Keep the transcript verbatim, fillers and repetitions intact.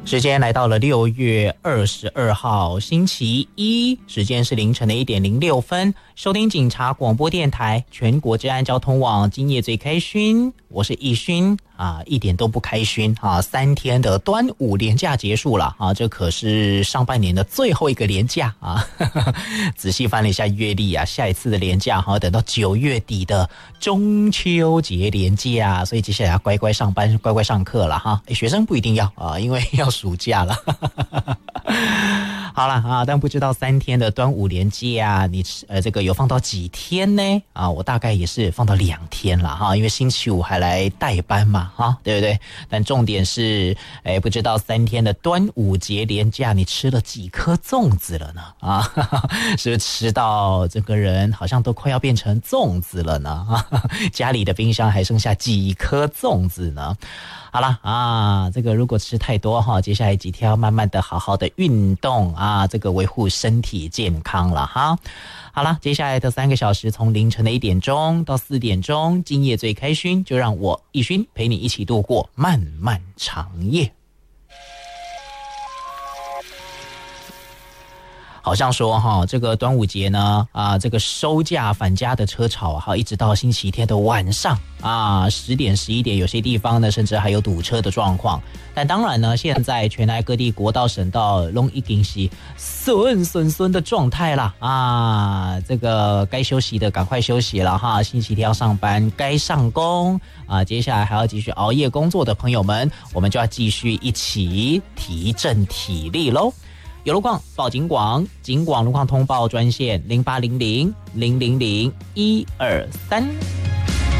时间来到了六月二十二号星期一，时间是凌晨的一点零六分。收听警察广播电台全国治安交通网，今夜最开勋，我是易勋啊，一点都不开勋啊！三天的端午连假结束了啊，这可是上半年的最后一个连假啊！仔细翻了一下月历啊，下一次的连假哈、啊，等到九月底的中秋节连假，所以接下来要乖乖上班，乖乖上课了哈。学生不一定要啊，因为要暑假了。好了啊，但不知道三天的端午连假，你呃这个有放到几天呢？啊，我大概也是放到两天了哈，因为星期五还来代班嘛哈，对不对？但重点是，哎，不知道三天的端午节连假，你吃了几颗粽子了呢？啊，是不是吃到这个人好像都快要变成粽子了呢？家里的冰箱还剩下几颗粽子呢？好了啊，这个如果吃太多哈，接下来几天要慢慢的好好的运动啊，这个维护身体健康了哈。好了，接下来的三个小时，从凌晨的一点钟到四点钟，今夜最开勋，就让我易勋陪你一起度过漫漫长夜。好像说哈，这个端午节呢，啊，这个收假返家的车潮哈，一直到星期天的晚上啊，十点、十一点，有些地方呢，甚至还有堵车的状况。但当然呢，现在全台各地国道、省道都已经是顺顺顺的状态啦啊，这个该休息的赶快休息了哈，星期天要上班，该上工啊，接下来还要继续熬夜工作的朋友们，我们就要继续一起提振体力喽。有路况报警广，警广路况通报专线零八零零零零零一二三。